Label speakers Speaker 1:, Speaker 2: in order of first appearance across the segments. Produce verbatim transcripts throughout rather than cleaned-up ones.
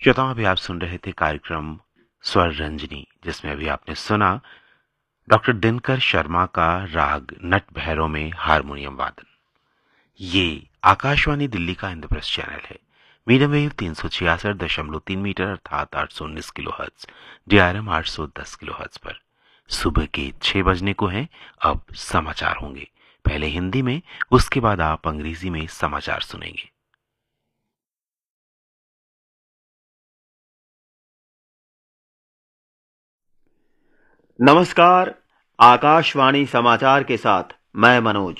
Speaker 1: श्रोताओं, अभी आप सुन रहे थे कार्यक्रम स्वर रंजनी, जिसमें अभी आपने सुना डॉक्टर दिनकर शर्मा का राग नट भैरव में हारमोनियम वादन। ये आकाशवाणी दिल्ली का इंद्रप्रस्थ चैनल है। मीडियम वेव तीन सौ छियासठ दशमलव तीन मीटर अर्थात आठ सौ उन्नीस kilo hertz, D R M आठ सौ दस किलो हर्ट्ज पर सुबह के छह बजने को हैं। अब समाचार होंगे, पहले हिंदी में, उसके बाद आप अंग्रेजी में समाचार सुनेंगे।
Speaker 2: नमस्कार, आकाशवाणी समाचार के साथ मैं मनोज।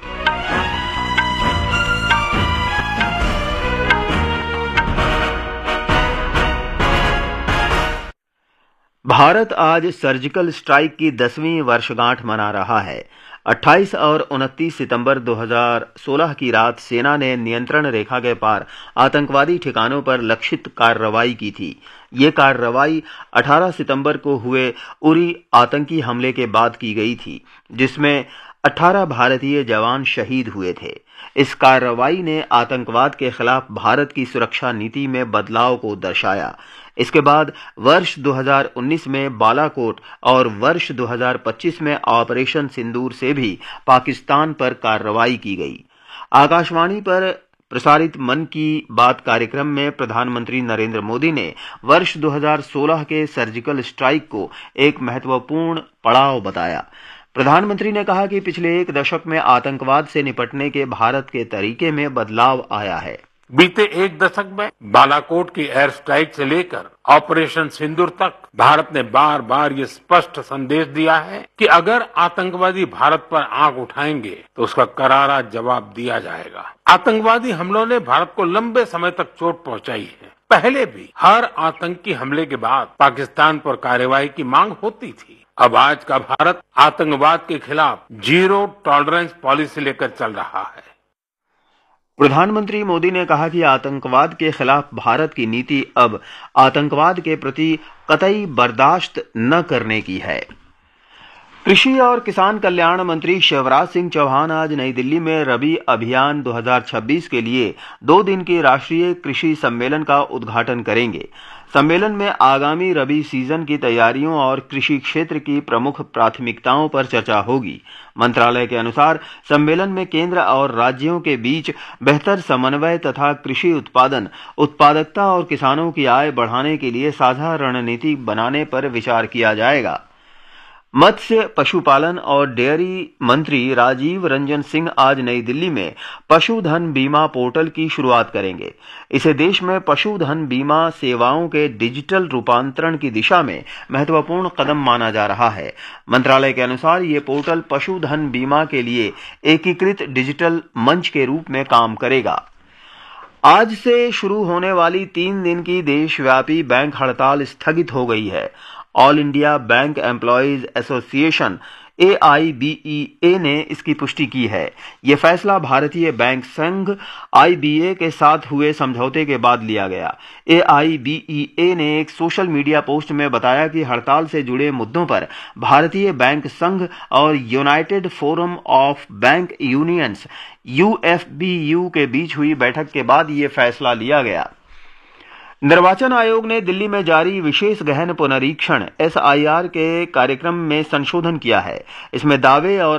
Speaker 2: भारत आज सर्जिकल स्ट्राइक की दसवीं वर्षगांठ मना रहा है। अट्ठाईस और उनतीस सितंबर दो हज़ार सोलह की रात सेना ने नियंत्रण रेखा के पार आतंकवादी ठिकानों पर लक्षित कार्रवाई की थी। ये कार्रवाई अठारह सितंबर को हुए उरी आतंकी हमले के बाद की गई थी, जिसमें अठारह भारतीय जवान शहीद हुए थे। इस कार्रवाई ने आतंकवाद के खिलाफ भारत की सुरक्षा नीति में बदलाव को दर्शाया। इसके बाद वर्ष दो हज़ार उन्नीस में बालाकोट और वर्ष दो हज़ार पच्चीस में ऑपरेशन सिंदूर से भी पाकिस्तान पर कार्रवाई की गई। आकाशवाणी पर प्रसारित मन की बात कार्यक्रम में प्रधानमंत्री नरेंद्र मोदी ने वर्ष दो हज़ार सोलह के सर्जिकल स्ट्राइक को एक महत्वपूर्ण पड़ाव बताया। प्रधानमंत्री ने कहा कि पिछले एक दशक में आतंकवाद से निपटने के भारत के तरीके में बदलाव आया है।
Speaker 3: बीते एक दशक में बालाकोट की एयर स्ट्राइक से लेकर ऑपरेशन सिंदूर तक भारत ने बार बार ये स्पष्ट संदेश दिया है कि अगर आतंकवादी भारत पर आंख उठाएंगे तो उसका करारा जवाब दिया जाएगा। आतंकवादी हमलों ने भारत को लंबे समय तक चोट पहुंचाई है। पहले भी हर आतंकी हमले के बाद पाकिस्तान पर कार्रवाई की मांग होती थी। अब आज का भारत आतंकवाद के खिलाफ जीरो टॉलरेंस पॉलिसी लेकर चल रहा है।
Speaker 2: प्रधानमंत्री मोदी ने कहा कि आतंकवाद के खिलाफ भारत की नीति अब आतंकवाद के प्रति कतई बर्दाश्त न करने की है। कृषि और किसान कल्याण मंत्री शिवराज सिंह चौहान आज नई दिल्ली में रबी अभियान दो हज़ार छब्बीस के लिए दो दिन के राष्ट्रीय कृषि सम्मेलन का उद्घाटन करेंगे। सम्मेलन में आगामी रबी सीजन की तैयारियों और कृषि क्षेत्र की प्रमुख प्राथमिकताओं पर चर्चा होगी। मंत्रालय के अनुसार सम्मेलन में केंद्र और राज्यों के बीच बेहतर समन्वय तथा कृषि उत्पादन, उत्पादकता और किसानों की आय बढ़ाने के लिए साझा रणनीति बनाने पर विचार किया जाएगा। मत्स्य, पशुपालन और डेयरी मंत्री राजीव रंजन सिंह आज नई दिल्ली में पशुधन बीमा पोर्टल की शुरुआत करेंगे। इसे देश में पशुधन बीमा सेवाओं के डिजिटल रूपांतरण की दिशा में महत्वपूर्ण कदम माना जा रहा है। मंत्रालय के अनुसार ये पोर्टल पशुधन बीमा के लिए एकीकृत डिजिटल मंच के रूप में काम करेगा। आज से शुरू होने वाली तीन दिन की देशव्यापी बैंक हड़ताल स्थगित हो गई है। All India bank employees association ए आई बी ई ए ने इसकी पुष्टि की है। यह फैसला भारतीय बैंक संघ आई बी ए के साथ हुए समझौते के बाद लिया गया। ए आई बी ई ए ने एक सोशल मीडिया पोस्ट में बताया कि हड़ताल से जुड़े मुद्दों पर भारतीय बैंक संघ और United forum of bank unions U F B you के बीच हुई बैठक के बाद यह फैसला लिया गया। निर्वाचन आयोग ने दिल्ली में जारी विशेष गहन पुनरीक्षण एस आई आर के कार्यक्रम में संशोधन किया है। इसमें दावे और